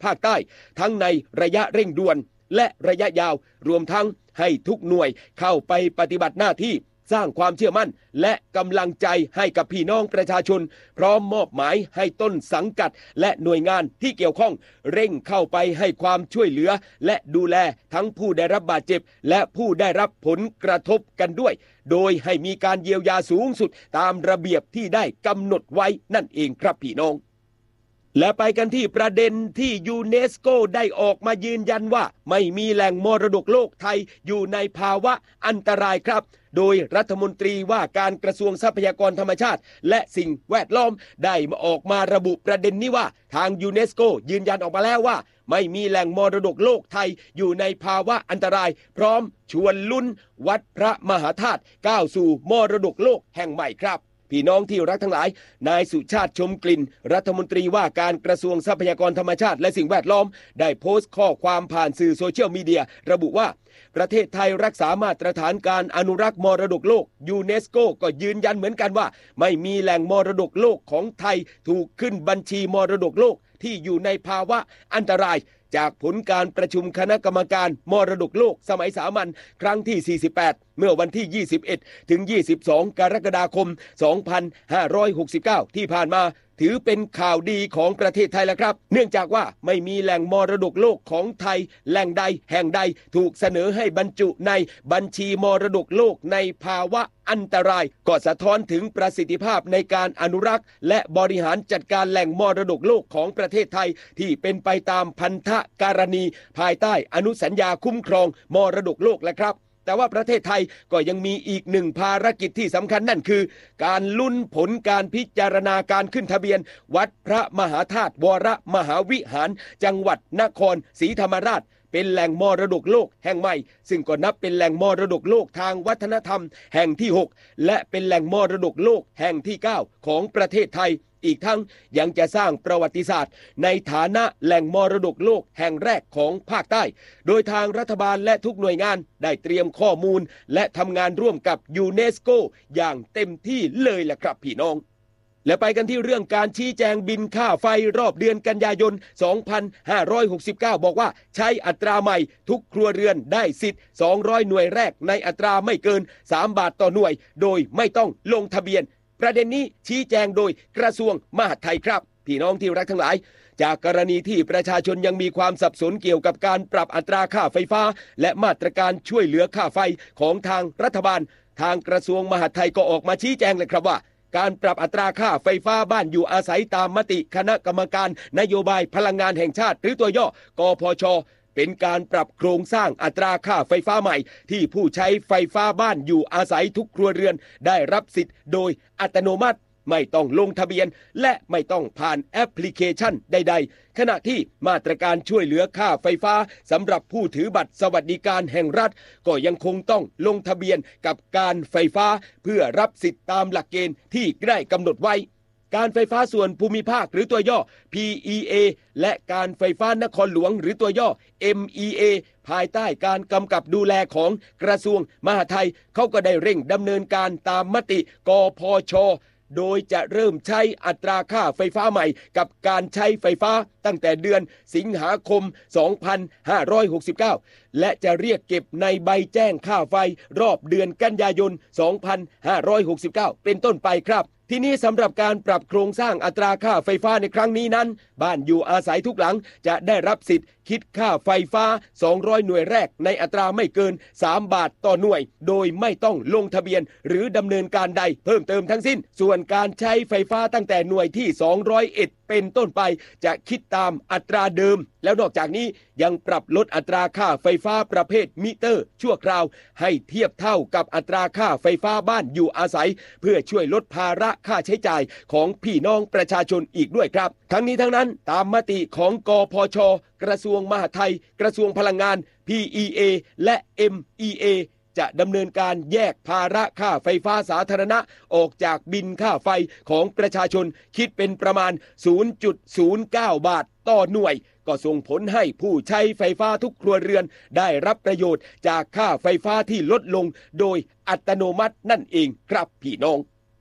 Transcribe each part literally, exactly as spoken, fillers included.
ภาคใต้ทั้งในระยะเร่งด่วนและระยะยาวรวมทั้งให้ทุกหน่วยเข้าไปปฏิบัติหน้าที่สร้างความเชื่อมั่นและกำลังใจให้กับพี่น้องประชาชนพร้อมมอบหมายให้ต้นสังกัดและหน่วยงานที่เกี่ยวข้องเร่งเข้าไปให้ความช่วยเหลือและดูแลทั้งผู้ได้รับบาดเจ็บและผู้ได้รับผลกระทบกันด้วยโดยให้มีการเยียวยาสูงสุดตามระเบียบที่ได้กำหนดไว้นั่นเองครับพี่น้องและไปกันที่ประเด็นที่ยูเนสโกได้ออกมายืนยันว่าไม่มีแหล่งมรดกโลกไทยอยู่ในภาวะอันตรายครับโดยรัฐมนตรีว่าการกระทรวงทรัพยากรธรรมชาติและสิ่งแวดล้อมได้ออกมาระบุประเด็นนี้ว่าทางยูเนสโกยืนยันออกมาแล้วว่าไม่มีแหล่งมรดกโลกไทยอยู่ในภาวะอันตรายพร้อมชวนลุ้นวัดพระมหาธาตุก้าวสู่มรดกโลกแห่งใหม่ครับพี่น้องที่รักทั้งหลายนายสุชาติชมกลิ่นรัฐมนตรีว่าการกระทรวงทรัพยากรธรรมชาติและสิ่งแวดล้อมได้โพสต์ข้อความผ่านสื่อโซเชียลมีเดียระบุว่าประเทศไทยรักษามาตรฐานการอนุรักษ์มรดกโลกยูเนสโกก็ยืนยันเหมือนกันว่าไม่มีแหล่งมรดกโลกของไทยถูกขึ้นบัญชีมรดกโลกที่อยู่ในภาวะอันตรายจากผลการประชุมคณะกรรมการมรดกโลกสมัยสามัญครั้งที่สี่สิบแปดเมื่อวันที่ยี่สิบเอ็ดถึงยี่สิบสองกรกฎาคมสองพันห้าร้อยหกสิบเก้าที่ผ่านมาถือเป็นข่าวดีของประเทศไทยแล้วครับเนื่องจากว่าไม่มีแหล่งมรดกโลกของไทยแหล่งใดแห่งใดถูกเสนอให้บรรจุในบัญชีมรดกโลกในภาวะอันตรายก็สะท้อนถึงประสิทธิภาพในการอนุรักษ์และบริหารจัดการแหล่งมรดกโลกของประเทศไทยที่เป็นไปตามพันธการณีภายใต้อนุสัญญาคุ้มครองมรดกโลกและครับแต่ว่าประเทศไทยก็ยังมีอีกหนึ่งภารกิจที่สำคัญนั่นคือการลุ้นผลการพิจารณาการขึ้นทะเบียนวัดพระมหาธาตุวรมหาวิหารจังหวัดนครศรีธรรมราชเป็นแหล่งมรดกโลกแห่งใหม่ซึ่งก็นับเป็นแหล่งมรดกโลกทางวัฒนธรรมแห่งที่หกและเป็นแหล่งมรดกโลกแห่งที่เก้าของประเทศไทยอีกทั้งยังจะสร้างประวัติศาสตร์ในฐานะแหล่งมรดกโลกแห่งแรกของภาคใต้โดยทางรัฐบาลและทุกหน่วยงานได้เตรียมข้อมูลและทำงานร่วมกับยูเนสโกอย่างเต็มที่เลยแหละครับพี่น้องและไปกันที่เรื่องการชี้แจงบินค่าไฟรอบเดือนกันยายนสองพันห้าร้อยหกสิบเก้าบอกว่าใช้อัตราใหม่ทุกครัวเรือนได้สิทธิ์สองร้อยหน่วยแรกในอัตราไม่เกินสามบาทต่อหน่วยโดยไม่ต้องลงทะเบียนประเด็นนี้ชี้แจงโดยกระทรวงมหาดไทยครับพี่น้องที่รักทั้งหลายจากกรณีที่ประชาชนยังมีความสับสนเกี่ยวกับการปรับอัตราค่าไฟฟ้าและมาตรการช่วยเหลือค่าไฟของทางรัฐบาลทางกระทรวงมหาดไทยก็ออกมาชี้แจงเลยครับว่าการปรับอัตราค่าไฟฟ้าบ้านอยู่อาศัยตามมติคณะกรรมการนโยบายพลังงานแห่งชาติหรือตัวย่อกพช.เป็นการปรับโครงสร้างอัตราค่าไฟฟ้าใหม่ที่ผู้ใช้ไฟฟ้าบ้านอยู่อาศัยทุกครัวเรือนได้รับสิทธิ์โดยอัตโนมัติไม่ต้องลงทะเบียนและไม่ต้องผ่านแอปพลิเคชันใดๆขณะที่มาตรการช่วยเหลือค่าไฟฟ้าสำหรับผู้ถือบัตรสวัสดิการแห่งรัฐก็ยังคงต้องลงทะเบียนกับการไฟฟ้าเพื่อรับสิทธิ์ตามหลักเกณฑ์ที่ได้กำหนดไว้การไฟฟ้าส่วนภูมิภาคหรือตัวย่อ พี อี เอ และการไฟฟ้านครหลวงหรือตัวย่อ เอ็ม อี เอ ภายใต้การกำกับดูแลของกระทรวงมหาดไทยเขาก็ได้เร่งดำเนินการตามมติกพช.โดยจะเริ่มใช้อัตราค่าไฟฟ้าใหม่กับการใช้ไฟฟ้าตั้งแต่เดือนสิงหาคมสองพันห้าร้อยหกสิบเก้าและจะเรียกเก็บในใบแจ้งค่าไฟรอบเดือนกันยายนสองพันห้าร้อยหกสิบเก้าเป็นต้นไปครับทีนี้สำหรับการปรับโครงสร้างอัตราค่าไฟฟ้าในครั้งนี้นั้นบ้านอยู่อาศัยทุกหลังจะได้รับสิทธิ์คิดค่าไฟฟ้าสองร้อยหน่วยแรกในอัตราไม่เกินสามบาทต่อหน่วยโดยไม่ต้องลงทะเบียนหรือดำเนินการใดเพิ่มเติมทั้งสิ้นส่วนการใช้ไฟฟ้าตั้งแต่หน่วยที่สองร้อยเอ็ดเป็นต้นไปจะคิดตามอัตราเดิมแล้วนอกจากนี้ยังปรับลดอัตราค่าไฟฟ้าประเภทมิเตอร์ชั่วคราวให้เทียบเท่ากับอัตราค่าไฟฟ้าบ้านอยู่อาศัยเพื่อช่วยลดภาระค่าใช้จ่ายของพี่น้องประชาชนอีกด้วยครับทั้งนี้ทั้งนั้นตามมติของกพช.กระทรวงมหาดไทยกระทรวงพลังงาน พี อี เอ และ เอ็ม อี เอ จะดำเนินการแยกภาระค่าไฟฟ้าสาธารณะออกจากบินค่าไฟของประชาชนคิดเป็นประมาณ ศูนย์จุดศูนย์เก้า บาทต่อหน่วยก็ส่งผลให้ผู้ใช้ไฟฟ้าทุกครัวเรือนได้รับประโยชน์จากค่าไฟฟ้าที่ลดลงโดยอัตโนมัตินั่นเองครับพี่น้อง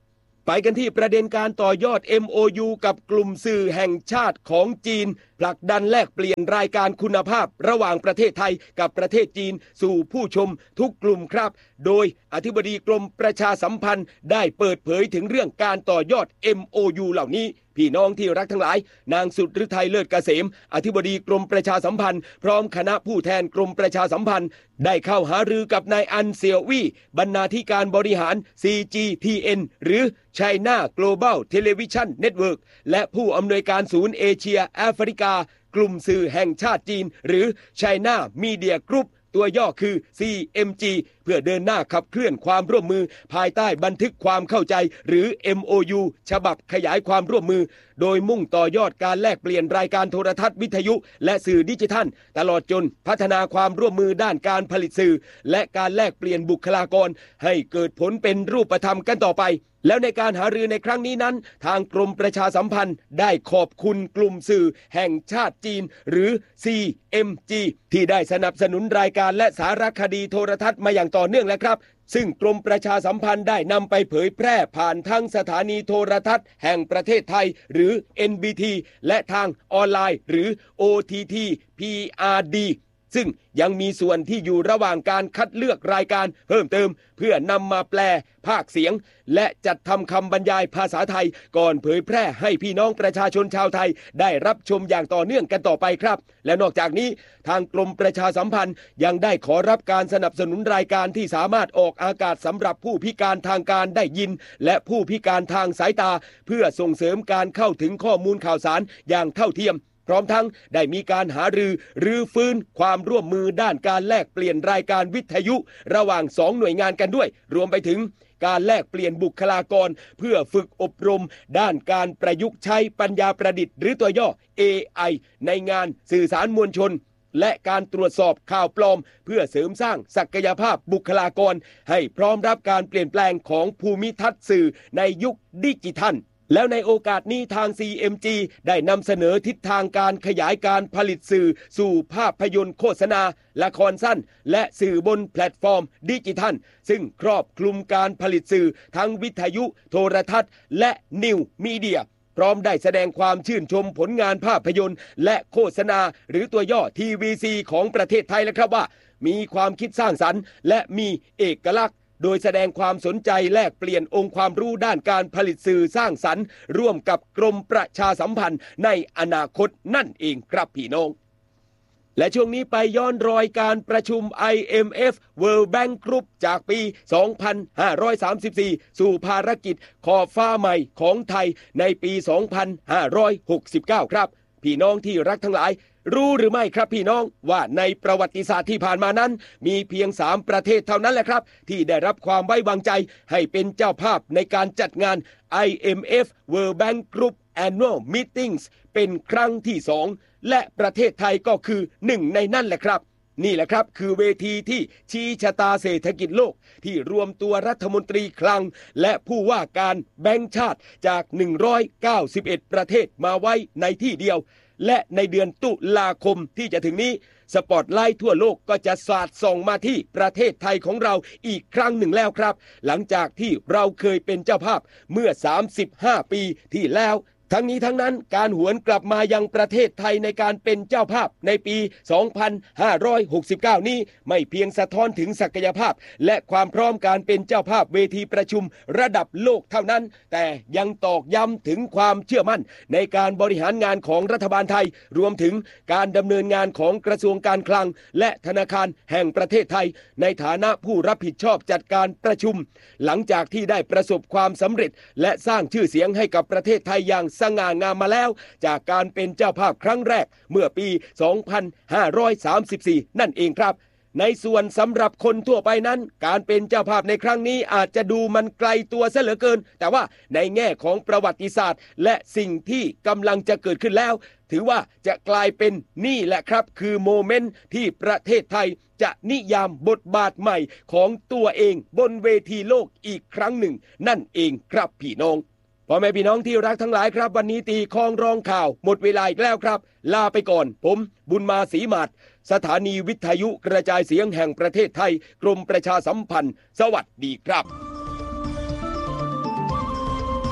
ไปกันที่ประเด็นการต่อยอด เอ็ม โอ ยู กับกลุ่มสื่อแห่งชาติของจีนผลักดันแลกเปลี่ยนรายการคุณภาพระหว่างประเทศไทยกับประเทศจีนสู่ผู้ชมทุกกลุ่มครับโดยอธิบดีกรมประชาสัมพันธ์ได้เปิดเผยถึงเรื่องการต่อยอด เอ็ม โอ ยู เหล่านี้พี่น้องที่รักทั้งหลายนางสุดฤทัยเลิศเกษมอธิบดีกรมประชาสัมพันธ์พร้อมคณะผู้แทนกรมประชาสัมพันธ์ได้เข้าหารือกับนายอันเซียววี่บรรณาธิการบริหาร ซี จี ที เอ็น หรือ China Global Television Network และผู้อำนวยการศูนย์เอเชียแอฟริกากลุ่มสื่อแห่งชาติจีนหรือ China Media Group ตัวย่อคือ ซี เอ็ม จี เพื่อเดินหน้าขับเคลื่อนความร่วมมือภายใต้บันทึกความเข้าใจหรือ เอ็ม โอ ยู ฉบับขยายความร่วมมือโดยมุ่งต่อยอดการแลกเปลี่ยนรายการโทรทัศน์วิทยุและสื่อดิจิทัลตลอดจนพัฒนาความร่วมมือด้านการผลิตสื่อและการแลกเปลี่ยนบุคลากรให้เกิดผลเป็นรูปธรรมกันต่อไปแล้วในการหารือในครั้งนี้นั้นทางกรมประชาสัมพันธ์ได้ขอบคุณกลุ่มสื่อแห่งชาติจีนหรือ ซี เอ็ม จี ที่ได้สนับสนุนรายการและสารคดีโทรทัศน์มาอย่างต่อเนื่องแล้วครับซึ่งกรมประชาสัมพันธ์ได้นำไปเผยแพร่ผ่านทั้งสถานีโทรทัศน์แห่งประเทศไทยหรือ เอ็น บี ที และทางออนไลน์หรือ โอ ที ที พี อาร์ ดี ซึ่งยังมีส่วนที่อยู่ระหว่างการคัดเลือกรายการเพิ่มเติมเพื่อนำมาแปลภาคเสียงและจัดทำคำบรรยายภาษาไทยก่อนเผยแพร่ให้พี่น้องประชาชนชาวไทยได้รับชมอย่างต่อเนื่องกันต่อไปครับและนอกจากนี้ทางกรมประชาสัมพันธ์ยังได้ขอรับการสนับสนุนรายการที่สามารถออกอากาศสำหรับผู้พิการทางการได้ยินและผู้พิการทางสายตาเพื่อส่งเสริมการเข้าถึงข้อมูลข่าวสารอย่างเท่าเทียมพร้อมทั้งได้มีการหารือรื้อฟื้นความร่วมมือด้านการแลกเปลี่ยนรายการวิทยุระหว่างสองหน่วยงานกันด้วยรวมไปถึงการแลกเปลี่ยนบุคลากรเพื่อฝึกอบรมด้านการประยุกต์ใช้ปัญญาประดิษฐ์หรือตัวย่อ เอ ไอ ในงานสื่อสารมวลชนและการตรวจสอบข่าวปลอมเพื่อเสริมสร้างศักยภาพบุคลากรให้พร้อมรับการเปลี่ยนแปลงของภูมิทัศน์สื่อในยุคดิจิทัลแล้วในโอกาสนี้ทาง ซี เอ็ม จี ได้นำเสนอทิศทางการขยายการผลิตสื่อสู่ภาพยนตร์โฆษณาละครสั้นและสื่อบนแพลตฟอร์มดิจิทัลซึ่งครอบคลุมการผลิตสื่อทั้งวิทยุโทรทัศน์และนิวมีเดียพร้อมได้แสดงความชื่นชมผลงานภาพยนตร์และโฆษณาหรือตัวย่อ ที วี ซี ของประเทศไทยแล้วครับว่ามีความคิดสร้างสรรค์และมีเอกลักษณ์โดยแสดงความสนใจแลกเปลี่ยนองค์ความรู้ด้านการผลิตสื่อสร้างสรรค์ร่วมกับกรมประชาสัมพันธ์ในอนาคตนั่นเองครับพี่น้องและช่วงนี้ไปย้อนรอยการประชุม ไอ เอ็ม เอฟ World Bank Group จากปี สองพันห้าร้อยสามสิบสี่ สู่ภารกิจขอบฟ้าใหม่ของไทยในปี สองพันห้าร้อยหกสิบเก้า ครับพี่น้องที่รักทั้งหลายรู้หรือไม่ครับพี่น้องว่าในประวัติศาสตร์ที่ผ่านมานั้นมีเพียงสามประเทศเท่านั้นแหละครับที่ได้รับความไว้วางใจให้เป็นเจ้าภาพในการจัดงาน ไอ เอ็ม เอฟ World Bank Group Annual Meetings เป็นครั้งที่สองและประเทศไทยก็คือหนึ่งในนั้นแหละครับนี่แหละครับคือเวทีที่ชี้ชะตาเศรษฐกิจโลกที่รวมตัวรัฐมนตรีคลังและผู้ว่าการแบงก์ชาติจากหนึ่งร้อยเก้าสิบเอ็ดประเทศมาไว้ในที่เดียวและในเดือนตุลาคมที่จะถึงนี้สปอตไลท์ทั่วโลกก็จะสาดส่องมาที่ประเทศไทยของเราอีกครั้งหนึ่งแล้วครับหลังจากที่เราเคยเป็นเจ้าภาพเมื่อสามสิบห้าปีที่แล้วทั้งนี้ทั้งนั้นการหวนกลับมายังประเทศไทยในการเป็นเจ้าภาพในปี สองพันห้าร้อยหกสิบเก้า นี้ไม่เพียงสะท้อนถึงศักยภาพและความพร้อมการเป็นเจ้าภาพเวทีประชุมระดับโลกเท่านั้นแต่ยังตอกย้ำถึงความเชื่อมั่นในการบริหารงานของรัฐบาลไทยรวมถึงการดำเนินงานของกระทรวงการคลังและธนาคารแห่งประเทศไทยในฐานะผู้รับผิดชอบจัดการประชุมหลังจากที่ได้ประสบความสำเร็จและสร้างชื่อเสียงให้กับประเทศไทยอย่างสง่างามมาแล้วจากการเป็นเจ้าภาพครั้งแรกเมื่อปี สองพันห้าร้อยสามสิบสี่ นั่นเองครับในส่วนสำหรับคนทั่วไปนั้นการเป็นเจ้าภาพในครั้งนี้อาจจะดูมันไกลตัวซะเหลือเกินแต่ว่าในแง่ของประวัติศาสตร์และสิ่งที่กำลังจะเกิดขึ้นแล้วถือว่าจะกลายเป็นนี่แหละครับคือโมเมนต์ที่ประเทศไทยจะนิยามบทบาทใหม่ของตัวเองบนเวทีโลกอีกครั้งหนึ่งนั่นเองครับพี่น้องพ่อแม่พี่น้องที่รักทั้งหลายครับวันนี้ตีคล้องรองข่าวหมดเวลาอีกแล้วครับลาไปก่อนผมบุญมาศรีหมาดสถานีวิทยุกระจายเสียงแห่งประเทศไทยกรมประชาสัมพันธ์สวัสดีครับ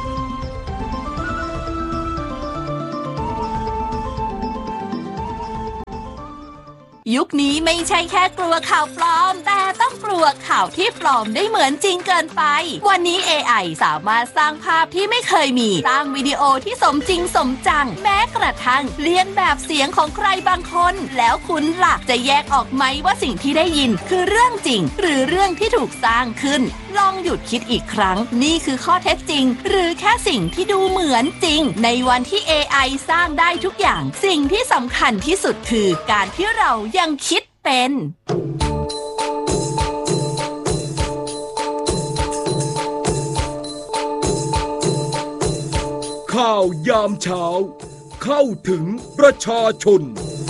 ยุคนี้ไม่ใช่แค่กลัวข่าวปลอมแต่ต้องกลัวข่าวที่ปลอมได้เหมือนจริงเกินไปวันนี้ เอ ไอ สามารถสร้างภาพที่ไม่เคยมีสร้างวิดีโอที่สมจริงสมจังแม้กระทั่งเลียนแบบเสียงของใครบางคนแล้วคุณล่ะจะแยกออกไหมว่าสิ่งที่ได้ยินคือเรื่องจริงหรือเรื่องที่ถูกสร้างขึ้นลองหยุดคิดอีกครั้งนี่คือข้อเท็จจริงหรือแค่สิ่งที่ดูเหมือนจริงในวันที่ เอ ไอ สร้างได้ทุกอย่างสิ่งที่สำคัญที่สุดคือการที่เรายังคิดเป็นข่าวยามเช้าเข้าถึงประชาชน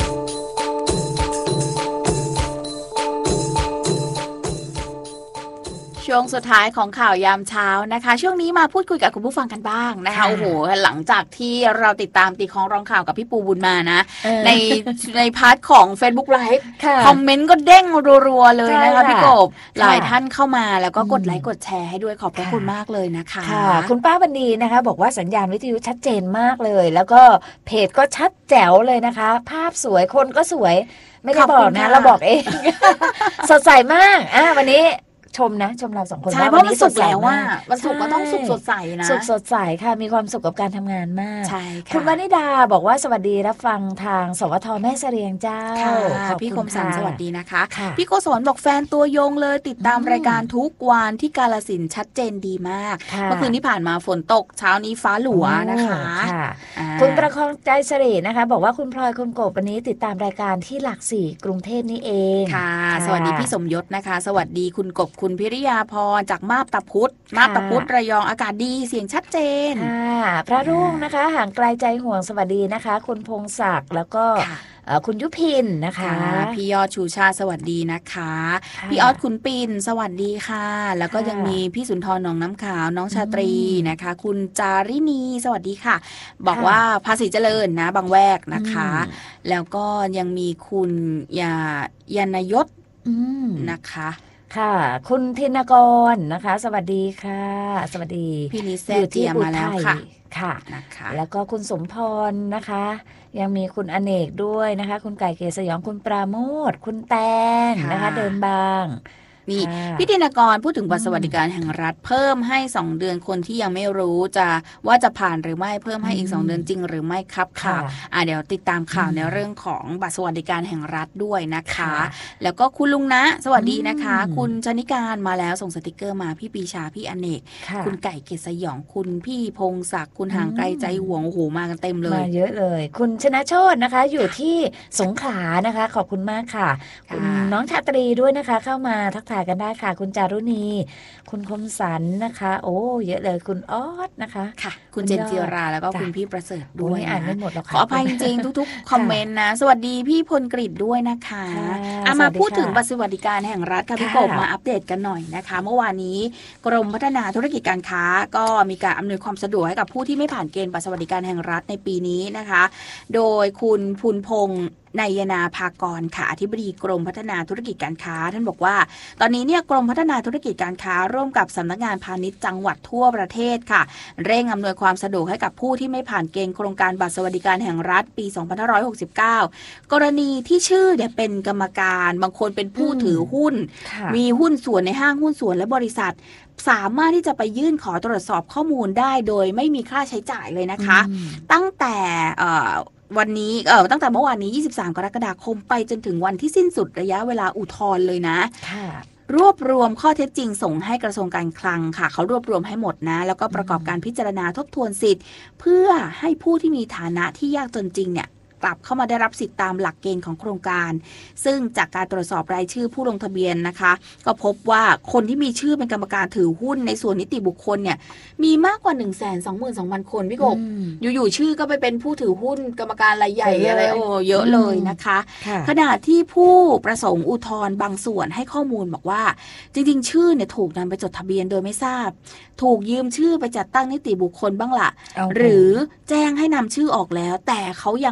ช่วงสุดท้ายของข่าวยามเช้านะคะช่วงนี้มาพูดคุยกับคุณผู้ฟังกันบ้างนะคะโอ้โหหลังจากที่เราติดตามตีของร้องข่าวกับพี่ปูบุญมานะในในพาร์ทของ Facebook Live คอมเมนต์ก็เด้งรัวๆเลยนะคะพี่กบหลายท่านเข้ามาแล้วก็กดไลค์กดแชร์ให้ด้วยขอบพระคุณมากเลยนะคะคุณป้าบันดีนะคะบอกว่าสัญญาณวิทยุชัดเจนมากเลยแล้วก็เพจก็ชัดแจ๋วเลยนะคะภาพสวยคนก็สวยไม่ได้บอกนะเราบอกเองสดใสมากอ่ะวันนี้ชมนะชมเราสองคนใช่เพราะมันสุกแล้วว่าวันศุกร์ก็ต้องสุกสดใสนะสุกสดใสค่ะมีความสุขกับการทำงานมากใช่ค่ะคุณวนิดาบอกว่าสวัสดีรับฟังทางสวทแม่เสรียงเจ้าค่ะพี่คมสันสวัสดีนะคะพี่โกศลบอกแฟนตัวยงเลยติดตามรายการทุกวันที่กาฬสินธุ์ชัดเจนดีมากเมื่อคืนที่ผ่านมาฝนตกเช้านี้ฟ้าหลัวนะคะคุณประคองใจสรีนะคะบอกว่าคุณพลอยคุณโกบวันนี้ติดตามรายการที่หลักสี่กรุงเทพนี่เองค่ะสวัสดีพี่สมยศนะคะสวัสดีคุณกบคุณพิริยาพรจากมาบตาพุธมาบตาพุธระยองอากาศดีเสียงชัดเจนค่ะพระรุ่งนะคะห่างไกลใจห่วงสวัสดีนะคะคุณพงศักดิ์แล้วก็คุณยุพินนะคะพี่ยอดชูชาสวัสดีนะคะพี่ออดคุณปินสวัสดีค่ะแล้วก็ยังมีพี่สุนทรหนองน้ำขาวน้องชาตรีนะคะคุณจารินีสวัสดีค่ะบอกว่าภาษีเจริญนะบางแวกนะคะแล้วก็ยังมีคุณยายานยศนะคะค่ะคุณธินกรนะคะสวัสดีค่ะสวัสดีพี่ลิเซเจียมาแล้วค่ะค่ะนะคะแล้วก็คุณสมพรนะคะยังมีคุณอเนกด้วยนะคะคุณไก่เกศยองคุณปราโมทคุณแตงนะคะเดินบางนี่พี่ธินกรพูดถึงบัตรสวัสดิการแห่งรัฐเพิ่มให้สองเดือนคนที่ยังไม่รู้จะว่าจะผ่านหรือไม่เพิ่มให้อีกสองเดือนจริงหรือไม่ครับค่ะอ่ะเดี๋ยวติดตามข่าวในเรื่องของบัตรสวัสดิการแห่งรัฐด้วยนะคะแล้วก็คุณลุงนะสวัสดีนะคะคุณชนิการมาแล้วส่งสติกเกอร์มาพี่ปีชาพี่อเนกคุณไก่เกศยองคุณพี่พงศักดิ์คุณห่างไกลใจหวงโอ้โหมากันเต็มเลยมาเยอะเลยคุณชนะโชตินะคะอยู่ที่สงขลานะคะขอบคุณมากค่ะคุณน้องชาตรีด้วยนะคะเข้ามาทักทายกันได้ค่ะคุณจารุณีคุณคมสันนะคะโอ้เยอะเลยคุณออสนะคะค่ะคุณเจนจิราแล้วก็คุณพี่ประเสริฐด้วยอ่านไม่หมดหรอกค่ะขออภัยจริงๆทุกๆคอมเมนต์นะสวัสดีพี่พลกฤษด้วยนะคะอ่ะมาพูดถึงบัตรสวัสดิการแห่งรัฐค่ะพี่กบมาอัปเดตกันหน่อยนะคะเมื่อวานนี้กรมพัฒนาธุรกิจการค้าก็มีการอำนวยความสะดวกให้กับผู้ที่ไม่ผ่านเกณฑ์บัตรสวัสดิการแห่งรัฐในปีนี้นะคะโดยคุณภูลพงษ์นายนาภากรค่ะอธิบดีกรมพัฒนาธุรกิจการค้าท่านบอกว่าตอนนี้เนี่ยกรมพัฒนาธุรกิจการค้าร่วมกับสำนักงานพาณิชย์จังหวัดทั่วประเทศค่ะเร่งอำนวยความสะดวกให้กับผู้ที่ไม่ผ่านเกณฑ์โครงการบัตรสวัสดิการแห่งรัฐปีสองพันห้าร้อยหกสิบเก้ากรณีที่ชื่อเนี่ยเป็นกรรมการบางคนเป็นผู้ถือหุ้นมีหุ้นส่วนในห้างหุ้นส่วนและบริษัทสามารถที่จะไปยื่นขอตรวจสอบข้อมูลได้โดยไม่มีค่าใช้จ่ายเลยนะคะตั้งแต่วันนี้เออตั้งแต่เมื่อวานนี้ยี่สิบสามกรกฎาคมไปจนถึงวันที่สิ้นสุดระยะเวลาอุทธรณ์เลยนะรวบรวมข้อเท็จจริงส่งให้กระทรวงการคลังค่ะเขารวบรวมให้หมดนะแล้วก็ประกอบการพิจารณาทบทวนสิทธิ์เพื่อให้ผู้ที่มีฐานะที่ยากจนจริงเนี่ยกลับเข้ามาได้รับสิทธิ์ตามหลักเกณฑ์ของโครงการซึ่งจากการตรวจสอบรายชื่อผู้ลงทะเบียนนะคะก็พบว่าคนที่มีชื่อเป็นกรรมการถือหุ้นในส่วนนิติบุคคลเนี่ยมีมากกว่า หนึ่งแสนสองหมื่นสองพัน คนพี่กบอยู่ๆชื่อก็ไปเป็นผู้ถือหุ้นกรรมการรายใหญ่อะไรโอ้เยอะเลยนะคะขณะที่ผู้ประสงค์อุทธรณ์บางส่วนให้ข้อมูลบอกว่าจริงๆชื่อเนี่ยถูกนำไปจดทะเบียนโดยไม่ทราบถูกยืมชื่อไปจัดตั้งนิติบุคคลบ้างล่ะหรือแจ้งให้นำชื่อออกแล้วแต่เขายังไม่ดำเนิน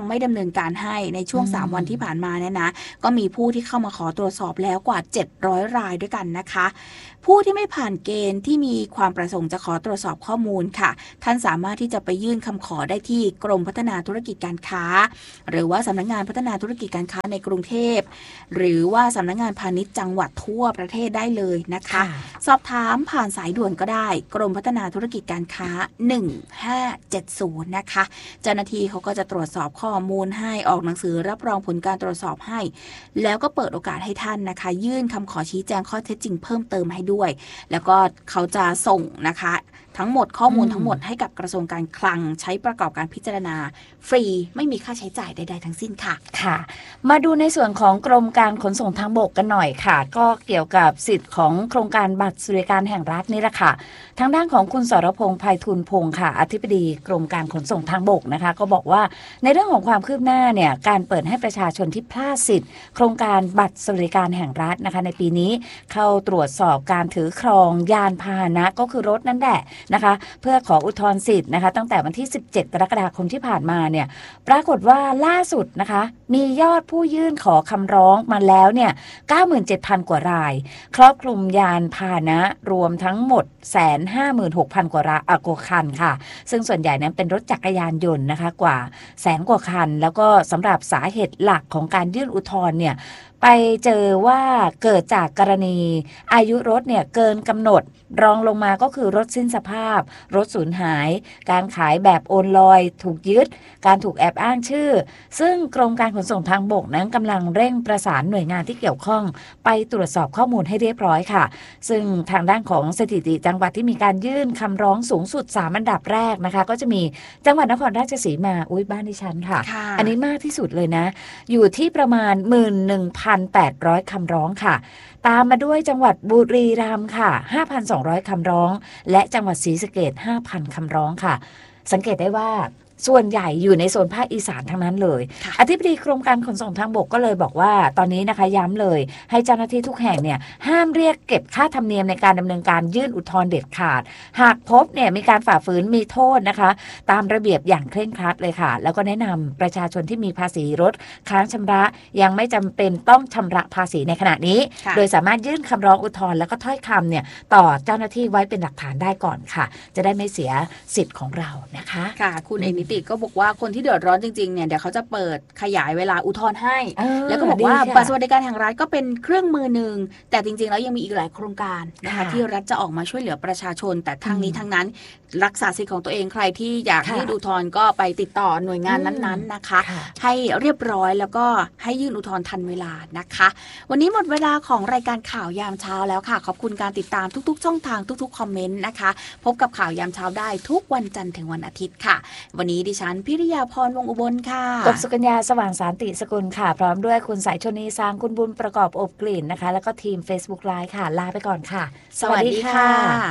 นินการให้ในช่วงสามวันที่ผ่านมาเนี่ยนะก็มีผู้ที่เข้ามาขอตรวจสอบแล้วกว่าเจ็ดร้อยรายด้วยกันนะคะผู้ที่ไม่ผ่านเกณฑ์ที่มีความประสงค์จะขอตรวจสอบข้อมูลค่ะท่านสามารถที่จะไปยื่นคำขอได้ที่กรมพัฒนาธุรกิจการค้าหรือว่าสำนักงานพัฒนาธุรกิจการค้าในกรุงเทพหรือว่าสำนักงานพาณิชย์จังหวัดทั่วประเทศได้เลยนะคะสอบถามผ่านสายด่วนก็ได้กรมพัฒนาธุรกิจการค้าหนึ่งห้าเจ็ดศูนย์นะคะเจ้าหน้าที่เขาก็จะตรวจสอบข้อมูลให้ออกหนังสือรับรองผลการตรวจสอบให้แล้วก็เปิดโอกาสให้ท่านนะคะยื่นคำขอชี้แจงข้อเท็จจริงเพิ่มเติมให้ด้วยแล้วก็เขาจะส่งนะคะทั้งหมดข้อมูลทั้งหมดให้กับกระทรวงการคลังใช้ประกอบการพิจารณาฟรีไม่มีค่าใช้จ่ายใดๆทั้งสิ้นค่ะค่ะมาดูในส่วนของกรมการขนส่งทางบกกันหน่อยค่ะก็เกี่ยวกับสิทธิ์ของโครงการบัตรสวัสดิการแห่งรัฐนี่แหละค่ะทางด้านของคุณสรพงษ์ไพฑูรย์พงษ์ค่ะอธิบดีกรมการขนส่งทางบกนะคะก็บอกว่าในเรื่องของความคืบหน้าเนี่ยการเปิดให้ประชาชนที่พลาดสิทธิ์โครงการบัตรสวัสดิการแห่งรัฐนะคะในปีนี้เข้าตรวจสอบการถือครองยานพาหนะก็คือรถนั่นแหละนะคะเพื่อขออุทธรณ์สิทธิ์นะคะตั้งแต่วันที่สิบเจ็ดกรกฎาคมที่ผ่านมาเนี่ยปรากฏว่าล่าสุดนะคะมียอดผู้ยื่นขอคำร้องมาแล้วเนี่ย เก้าหมื่นเจ็ดพัน กว่ารายครอบคลุมยานพาหนะรวมทั้งหมด หนึ่งแสนห้าหมื่นหกพัน กว่ารายกว่าคันค่ะซึ่งส่วนใหญ่นั้นเป็นรถจักรยานยนต์นะคะกว่าแสนกว่าคันแล้วก็สำหรับสาเหตุหลักของการยื่นอุทธรณ์เนี่ยไปเจอว่าเกิดจากกรณีอายุรถเนี่ยเกินกำหนดรองลงมาก็คือรถสิ้นสภาพรถสูญหายการขายแบบโอนลอยถูกยึดการถูกแอบอ้างชื่อซึ่งกรมการขนส่งทางบกนั้นกำลังเร่งประสานหน่วยงานที่เกี่ยวข้องไปตรวจสอบข้อมูลให้เรียบร้อยค่ะซึ่งทางด้านของสถิติจังหวัดที่มีการยื่นคำร้องสูงสุดสามอันดับแรกนะคะก็จะมีจังหวัดนครราชสีมาอุ้ยบ้านดิฉันค่ะอันนี้มากที่สุดเลยนะอยู่ที่ประมาณ หนึ่งหมื่นหนึ่งพันแปดร้อย คำร้องค่ะตามมาด้วยจังหวัดบุรีรัมย์ค่ะ ห้าพันสองร้อย คำร้องและจังหวัดศรีสะเกษ ห้าพัน คำร้องค่ะสังเกตได้ว่าส่วนใหญ่อยู่ในโซนภาคอีสานทั้งนั้นเลยอธิบดีกรมการขนส่งทางบกก็เลยบอกว่าตอนนี้นะคะย้ำเลยให้เจ้าหน้าที่ทุกแห่งเนี่ยห้ามเรียกเก็บค่าธรรมเนียมในการดำเนินการยื่นอุทธรณ์เด็ดขาดหากพบเนี่ยมีการฝ่าฝืนมีโทษนะคะตามระเบียบอย่างเคร่งครัดเลยค่ะแล้วก็แนะนำประชาชนที่มีภาษีรถค้างชำระยังไม่จำเป็นต้องชำระภาษีในขณะนี้โดยสามารถยื่นคำร้องอุทธรณ์แล้วก็ถ้อยคำเนี่ยต่อเจ้าหน้าที่ไว้เป็นหลักฐานได้ก่อนค่ะจะได้ไม่เสียสิทธิ์ของเรานะคะค่ะคุณเอกนิติก็บอกว่าคนที่เดือดร้อนจริงๆเนี่ยเดี๋ยวเขาจะเปิดขยายเวลาอุทธรณ์ให้แล้วก็บอกว่าบัตรสวัสดิการแห่งรัฐก็เป็นเครื่องมือหนึ่งแต่จริงๆแล้วยังมีอีกหลายโครงการนะคะที่รัฐจะออกมาช่วยเหลือประชาชนแต่ทั้งนี้ทั้งนั้นรักษาสิทธิของตัวเองใครที่อยากยื่นอุทธรณ์ก็ไปติดต่อหน่วยงานนั้นๆนะคะให้เรียบร้อยแล้วก็ให้ยื่นอุทธรณ์ทันเวลานะคะวันนี้หมดเวลาของรายการข่าวยามเช้าแล้วค่ะขอบคุณการติดตามทุกๆช่องทางทุกๆคอมเมนต์นะคะพบกับข่าวยามเช้าได้ทุกวันจันทร์ถึงวันอาทิตย์ค่ะวันนี้ดิฉันพิริยาพรวงอุบลค่ะกบสุกัญญาสว่างสารติสกุลค่ะพร้อมด้วยคุณสายชนีสร้างคุณบุญประกอบอบกลิ่นนะคะแล้วก็ทีม Facebook Live ค่ะลาไปก่อนค่ะสวัสดีค่ะ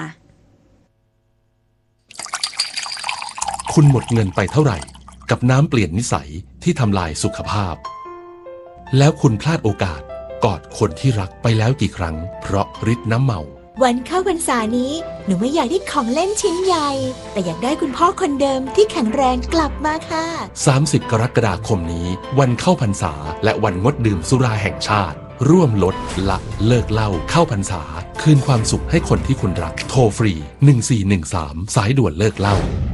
คุณหมดเงินไปเท่าไหร่กับน้ำเปลี่ยนนิสัยที่ทำลายสุขภาพแล้วคุณพลาดโอกาสกอดคนที่รักไปแล้วกี่ครั้งเพราะฤทธิ์น้ำเมาวันเข้าพรรษานี้หนูไม่อยากได้ของเล่นชิ้นใหญ่แต่อยากได้คุณพ่อคนเดิมที่แข็งแรงกลับมาค่ะสามสิบกรกฎาคมนี้วันเข้าพรรษาและวันงดดื่มสุราแห่งชาติร่วมลดละเลิกเหล้าเข้าพรรษาคืนความสุขให้คนที่คุณรักโทรฟรีหนึ่งสี่หนึ่งสามสายด่วนเลิกเหล้า